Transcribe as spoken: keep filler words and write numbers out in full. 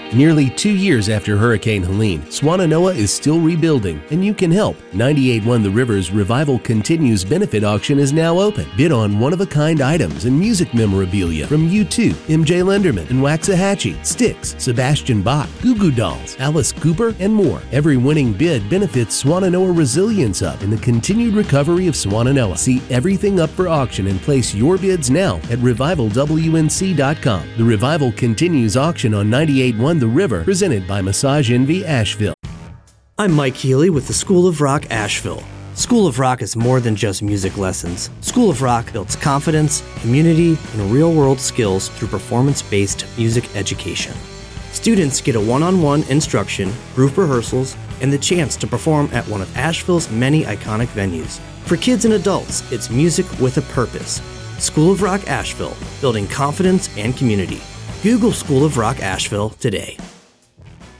Nearly two years after Hurricane Helene, Swannanoa is still rebuilding, and you can help. ninety-eight point one The River's Revival Continues benefit auction is now open. Bid on one-of-a-kind items and music memorabilia from U two, M J Lenderman and Waxahachie, Styx, Sebastian Bach, Goo Goo Dolls, Alice Cooper, and more. Every winning bid benefits Swannanoa Resilience Hub and the continued recovery of Swannanoa. See everything up for auction and place your bids now at revival w n c dot com. The Revival Continues auction on ninety-eight point one The River, presented by Massage Envy Asheville. I'm Mike Healy with the School of Rock Asheville. School of Rock is more than just music lessons. School of Rock builds confidence, community, and real-world skills through performance-based music education. Students get a one-on-one instruction, group rehearsals, and the chance to perform at one of Asheville's many iconic venues. For kids and adults, it's music with a purpose. School of Rock Asheville, building confidence and community. Google School of Rock Asheville today.